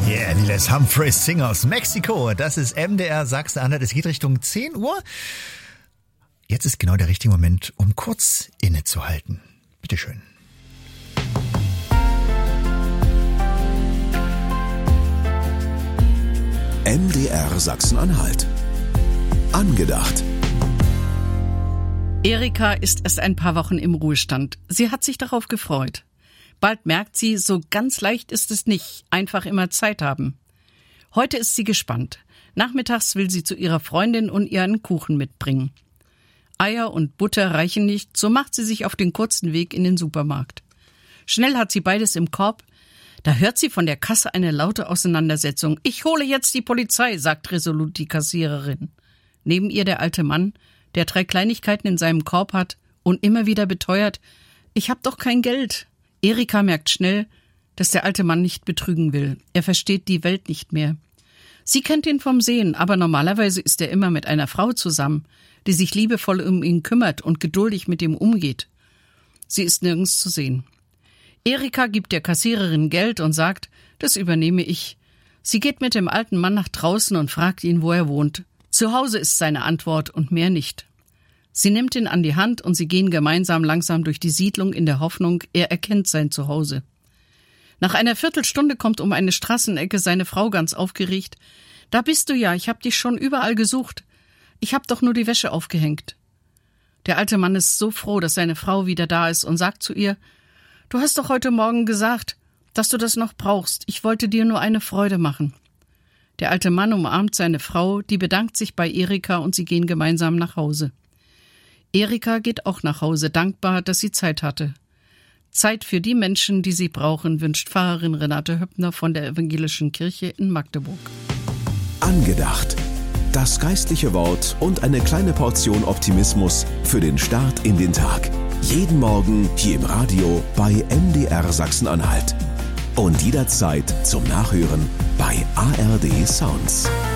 Yeah, Les Humphreys Sing aus Mexiko. Das ist MDR Sachsen-Anhalt. Es geht Richtung 10 Uhr. Jetzt ist genau der richtige Moment, um kurz innezuhalten. Bitteschön. MDR Sachsen-Anhalt. Angedacht. Erika ist erst ein paar Wochen im Ruhestand. Sie hat sich darauf gefreut. Bald merkt sie, so ganz leicht ist es nicht, einfach immer Zeit haben. Heute ist sie gespannt. Nachmittags will sie zu ihrer Freundin und ihr einen Kuchen mitbringen. Eier und Butter reichen nicht, so macht sie sich auf den kurzen Weg in den Supermarkt. Schnell hat sie beides im Korb. Da hört sie von der Kasse eine laute Auseinandersetzung. »Ich hole jetzt die Polizei«, sagt resolut die Kassiererin. Neben ihr der alte Mann, der 3 Kleinigkeiten in seinem Korb hat und immer wieder beteuert, »Ich hab doch kein Geld.« Erika merkt schnell, dass der alte Mann nicht betrügen will. Er versteht die Welt nicht mehr. Sie kennt ihn vom Sehen, aber normalerweise ist er immer mit einer Frau zusammen, die sich liebevoll um ihn kümmert und geduldig mit ihm umgeht. Sie ist nirgends zu sehen. Erika gibt der Kassiererin Geld und sagt, das übernehme ich. Sie geht mit dem alten Mann nach draußen und fragt ihn, wo er wohnt. Zu Hause ist seine Antwort und mehr nicht. Sie nimmt ihn an die Hand und sie gehen gemeinsam langsam durch die Siedlung in der Hoffnung, er erkennt sein Zuhause. Nach einer Viertelstunde kommt um eine Straßenecke seine Frau ganz aufgeregt. »Da bist du ja, ich hab dich schon überall gesucht. Ich hab doch nur die Wäsche aufgehängt.« Der alte Mann ist so froh, dass seine Frau wieder da ist und sagt zu ihr, »Du hast doch heute Morgen gesagt, dass du das noch brauchst. Ich wollte dir nur eine Freude machen.« Der alte Mann umarmt seine Frau, die bedankt sich bei Erika und sie gehen gemeinsam nach Hause. Erika geht auch nach Hause, dankbar, dass sie Zeit hatte. Zeit für die Menschen, die sie brauchen, wünscht Pfarrerin Renate Höppner von der Evangelischen Kirche in Magdeburg. Angedacht. Das geistliche Wort und eine kleine Portion Optimismus für den Start in den Tag. Jeden Morgen hier im Radio bei MDR Sachsen-Anhalt. Und jederzeit zum Nachhören bei ARD Sounds.